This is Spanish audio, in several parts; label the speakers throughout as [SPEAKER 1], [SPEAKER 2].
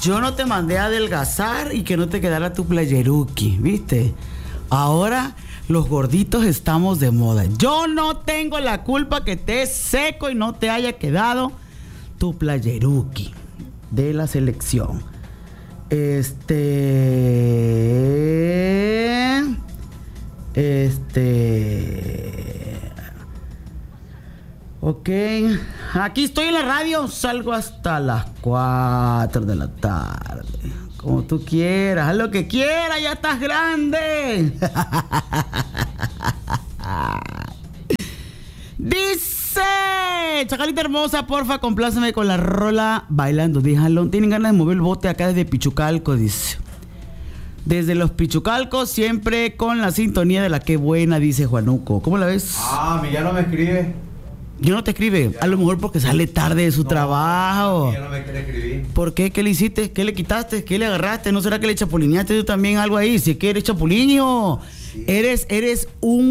[SPEAKER 1] Yo no te mandé a adelgazar y que no te quedara tu playeruki, ¿viste? Ahora los gorditos estamos de moda. Yo no tengo la culpa que estés seco y no te haya quedado tu playeruki de la selección. Ok, aquí estoy en la radio, salgo hasta las 4 de la tarde. Como tú quieras, haz lo que quieras, ya estás grande. Dice, Chacalita hermosa, porfa, compláceme con la rola Bailando. Díjalo, tienen ganas de mover el bote acá desde Pichucalco, dice. Desde los Pichucalcos, siempre con la sintonía de la que buena, dice Juanuco. ¿Cómo la ves?
[SPEAKER 2] Ya no me escribe.
[SPEAKER 1] Yo no te escribe, a lo mejor porque sale tarde de su trabajo.
[SPEAKER 2] Ya no me quiere escribir.
[SPEAKER 1] ¿Por qué? ¿Qué le hiciste? ¿Qué le quitaste? ¿Qué le agarraste? ¿No será que le chapulineaste tú también algo ahí? Si es que eres chapulinio, sí. Eres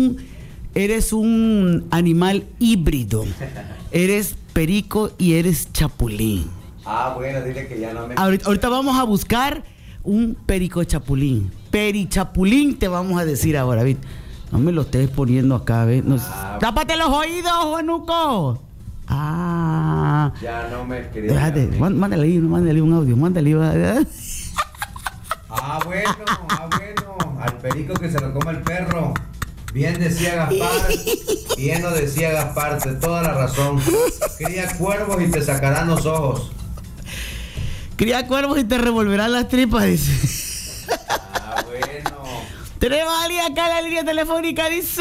[SPEAKER 1] un animal híbrido. Eres perico y eres chapulín.
[SPEAKER 2] Bueno, dile que ya no me...
[SPEAKER 1] Ahorita vamos a buscar un perico chapulín. Perichapulín te vamos a decir ahora, ¿viste? No me lo estés poniendo acá, ¿ves? ¡Tápate los oídos, Juanuco!
[SPEAKER 2] Ya no me escribe.
[SPEAKER 1] Déjate, mándale un audio, mándale.
[SPEAKER 2] Bueno. Al perico que se lo coma el perro. Bien decía Gaspar, bien lo decía Gaspar, de toda la razón. Cría cuervos y te sacarán los ojos.
[SPEAKER 1] Cría cuervos y te revolverán las tripas, dice.
[SPEAKER 2] Bueno.
[SPEAKER 1] Tenemos a alguien acá en la línea telefónica, dice.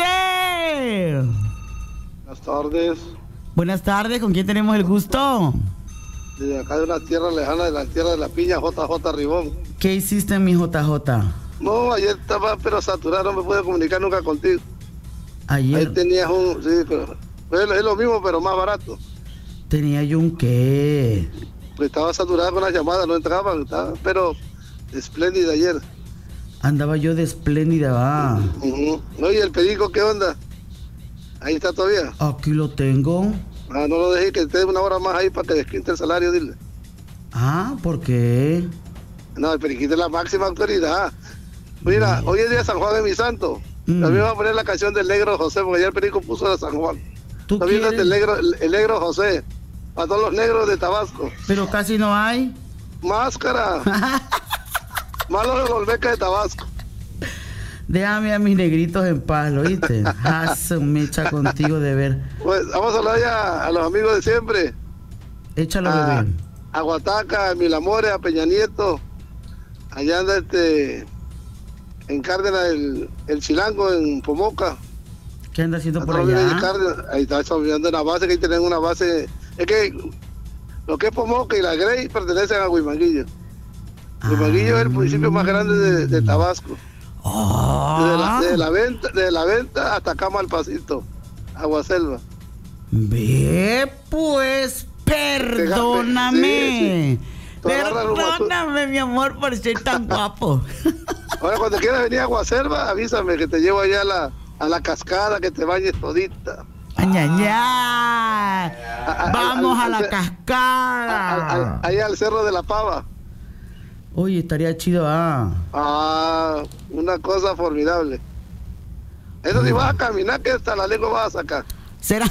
[SPEAKER 3] Buenas tardes.
[SPEAKER 1] Buenas tardes, ¿con quién tenemos el gusto?
[SPEAKER 3] Desde acá de una tierra lejana, de la tierra de la piña, JJ Ribón.
[SPEAKER 1] ¿Qué hiciste, mi JJ?
[SPEAKER 3] No, ayer estaba pero saturado, no me pude comunicar nunca contigo.
[SPEAKER 1] Ayer.
[SPEAKER 3] Ahí tenías sí, pero es lo mismo, pero más barato.
[SPEAKER 1] ¿Tenía yo un qué?
[SPEAKER 3] Pues estaba saturado con las llamadas, no entraban, pero espléndida ayer.
[SPEAKER 1] Andaba yo de espléndida, va.
[SPEAKER 3] Oye, el perico, ¿qué onda? Ahí está todavía.
[SPEAKER 1] Aquí lo tengo.
[SPEAKER 3] No lo dejé que esté una hora más ahí para que desquinte el salario, dile.
[SPEAKER 1] ¿Por qué?
[SPEAKER 3] No, el periquito es la máxima autoridad. Mira, hoy es día de San Juan de mi santo. También va a poner la canción del Negro José, porque ayer el perico puso de San Juan.
[SPEAKER 1] ¿Tú
[SPEAKER 3] ¿Está viendo el Negro José? Para todos los negros de Tabasco.
[SPEAKER 1] Pero casi no hay.
[SPEAKER 3] Máscara. Malo de Golbeca de Tabasco.
[SPEAKER 1] Déjame a mis negritos en paz, ¿lo oíste? Hace un mecha contigo de ver.
[SPEAKER 3] Pues vamos a hablar ya a los amigos de siempre.
[SPEAKER 1] Échalo, bebé.
[SPEAKER 3] A Guataca, a Milamores, a Peña Nieto. Allá anda en Cárdenas el Chilango, en Pomoca.
[SPEAKER 1] ¿Qué anda haciendo por allá?
[SPEAKER 3] Ahí está olvidando la base, que ahí tienen una base. Es que lo que es Pomoca y la Grey pertenecen a Huimanguillo. Huimanguillo es el municipio más grande de Tabasco. De la venta hasta acá Malpacito, Aguaselva.
[SPEAKER 1] Ve, pues, perdóname.
[SPEAKER 3] Sí.
[SPEAKER 1] Perdóname, mi amor, por ser tan guapo.
[SPEAKER 3] Ahora, cuando quieras venir a Aguaselva, avísame que te llevo allá a la cascada, que te bañes todita.
[SPEAKER 1] Vamos a la cascada.
[SPEAKER 3] Ahí al Cerro de la Pava.
[SPEAKER 1] Oye, estaría chido,
[SPEAKER 3] una cosa formidable. Eso sí, vas a caminar que hasta la lengua vas a sacar.
[SPEAKER 1] ¿Será?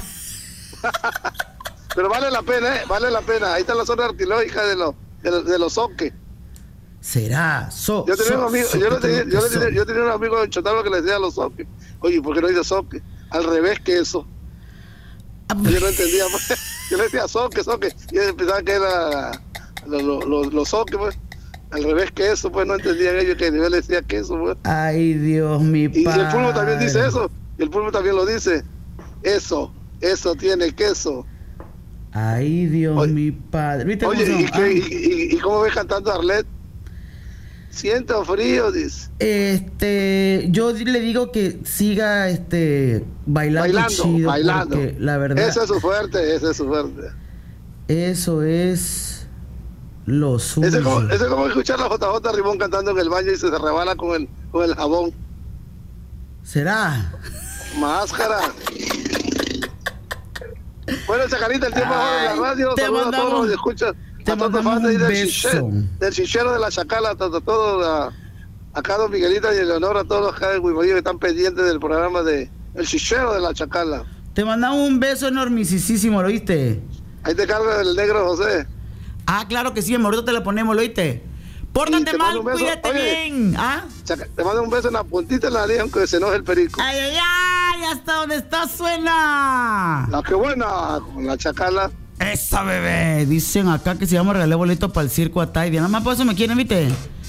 [SPEAKER 3] Pero vale la pena, vale la pena. Ahí está la zona arqueológica de los Soques.
[SPEAKER 1] ¿Será?
[SPEAKER 3] Yo tenía un amigo en Chotalo que le decía a los Soques. Oye, ¿por qué no dice Soque? Al revés que eso. Yo no entendía. Yo le decía Soque. Y ellos pensaban que era los Soques, pues. Al revés que eso, pues no entendían ellos que yo le decía queso, pues.
[SPEAKER 1] Ay, Dios, mi padre.
[SPEAKER 3] Y el pulpo también dice eso. Y el pulpo también lo dice. Eso tiene queso.
[SPEAKER 1] Ay, Dios, mi padre. ¿Viste?
[SPEAKER 3] Oye, ¿y cómo ves cantando Arlet? Siento frío, dice.
[SPEAKER 1] Yo le digo que siga bailando chido. Porque, la verdad,
[SPEAKER 3] ese es su fuerte.
[SPEAKER 1] Eso es lo suyo.
[SPEAKER 3] Ese es como escuchar a JJ Ribón cantando en el baño y se rebala con el jabón.
[SPEAKER 1] ¿Será?
[SPEAKER 3] Máscara. Bueno, Chacalita, el tiempo ahora en la radio.
[SPEAKER 1] Te
[SPEAKER 3] Saludos
[SPEAKER 1] mandamos,
[SPEAKER 3] a todos los que escuchan.
[SPEAKER 1] Te mandamos un beso.
[SPEAKER 3] Del chichero de la Chacala, todo acá don Miguelito y Eleonora, a todos los acá de Guimarillo que están pendientes del programa de El Chichero de la Chacala.
[SPEAKER 1] Te mandamos un beso enormisísimo, ¿lo oíste?
[SPEAKER 3] Ahí te carga el negro José.
[SPEAKER 1] Ah, claro que sí, ahorita te la ponemos, ¿lo oíste? Pórtate mal, cuídate bien. ¿Ah?
[SPEAKER 3] Te mando un beso en la puntita de la nariz, aunque se enoje el perico.
[SPEAKER 1] Ay, ay, ay, hasta donde está suena.
[SPEAKER 3] La que buena, con la Chacala.
[SPEAKER 1] Esa bebé. Dicen acá que se llama regalé boleto para el circo a Taidia. Nada más por eso me quieren, ¿viste?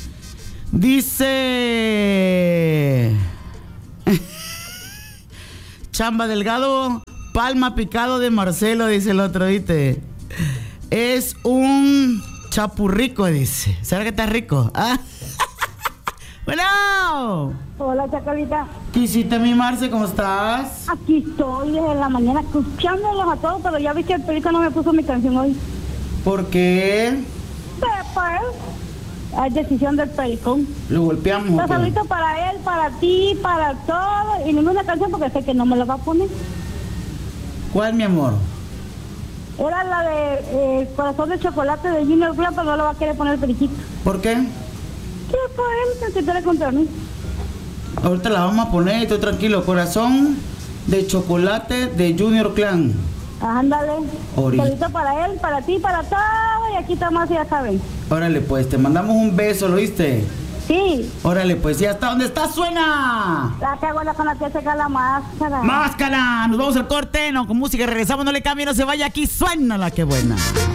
[SPEAKER 1] Dice Chamba Delgado, palma picado de Marcelo, dice el otro, ¿viste? Es un chapurrico, dice. ¿Será que está rico? ¿Ah? Bueno.
[SPEAKER 4] Hola, Chacalita.
[SPEAKER 1] ¿Qué hiciste, mi Marce? ¿Cómo estás?
[SPEAKER 4] Aquí estoy desde la mañana escuchándolos a todos, pero ya vi que el perico no me puso mi canción hoy.
[SPEAKER 1] ¿Por qué?
[SPEAKER 4] Pues, hay decisión del perico.
[SPEAKER 1] Lo golpeamos.
[SPEAKER 4] Un saludito para él, para ti, para todo, y ninguna canción porque sé que no me la va a poner.
[SPEAKER 1] ¿Cuál, mi amor?
[SPEAKER 4] Era la de Corazón de Chocolate de Junior Clan, pero no la va a querer poner el periquito.
[SPEAKER 1] ¿Por qué?
[SPEAKER 4] ¿Qué fue él? Que te contra mí.
[SPEAKER 1] Ahorita la vamos a poner, estoy tranquilo. Corazón de Chocolate de Junior Clan.
[SPEAKER 4] Ándale.
[SPEAKER 1] Ahorita.
[SPEAKER 4] Saludito para él, para ti, para todo, y aquí está más, ya saben.
[SPEAKER 1] Órale, pues, te mandamos un beso, ¿lo oíste?
[SPEAKER 4] Sí.
[SPEAKER 1] Órale, pues, ya está. ¿Dónde está? ¡Suena!
[SPEAKER 4] La que buena con la que seca la máscara.
[SPEAKER 1] ¡Máscara! Nos vamos al corte, no, con música, regresamos, no le cambie, no se vaya, aquí suena la que buena.